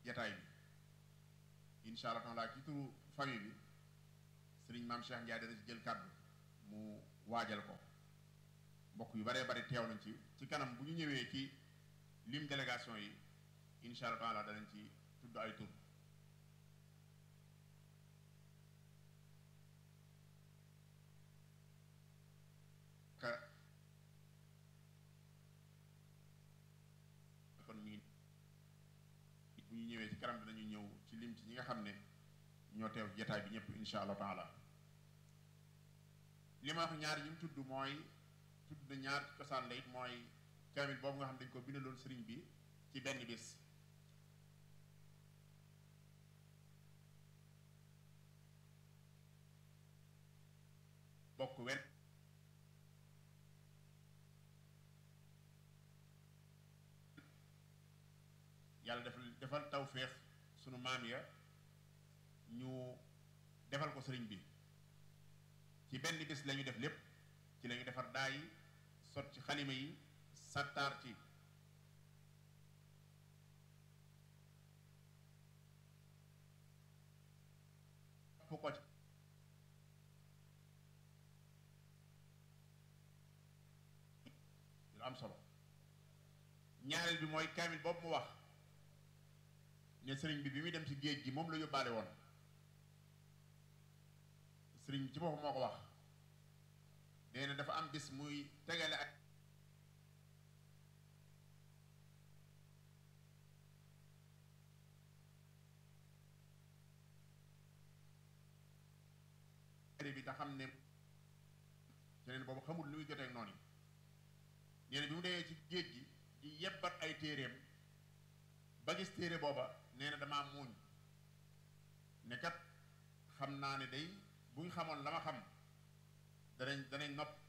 jataay bi incha allah taala ci turu famille bi sëriñ maam Cheikh Ndiaye dana ci jël kàddu mu waajal ko mbokk yu baree bari teew nañ ci kanam bu ñu ñëwee ci lim délégation yi incha allah taala danañ ci tudd ay tur kon mi bu ñu ñëwee ci kanam danañu ñëw ci lim ci ñi nga xam ne ñoo teew jataay bi ñëpp incha allah taala li ma wax ñaar yi mu tudd mooy tudd na ñaar cosaan la it mooy kaamil boobu nga xam dañ ko bindaloon sëriñ bi ci benn bis bokk wen yàlla defal tawféex sunu maam ya ñu defal ko sëriñ bi ci benn bis lañu def lépp ci lañu defar daa yi sot ci xalima yi sattaar ci fu ko lu am solo ñaareel bi mooy kaamil boobu mu wax ne sëriñ bi muy dem ci géej gi moom la yóbbaale woon sëriñ bi ci boppam moo ko wax nee na dafa am bis muy tegale ak bi te xam ne keneen boobu xamul lu muy jotee ak noonu yi nee na bi mu demee ci géej gi di yebbat ay téeréem ba gis téere booba nee na damaa muuñ ne kat xam naa ne day bu ñu xamoon la ma xam danañ nopp